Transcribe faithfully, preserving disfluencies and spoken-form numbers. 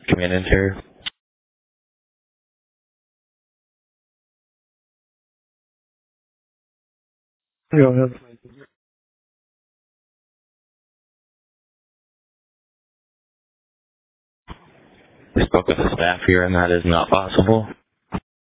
manager. Go ahead. We spoke with the staff here, and that is not possible.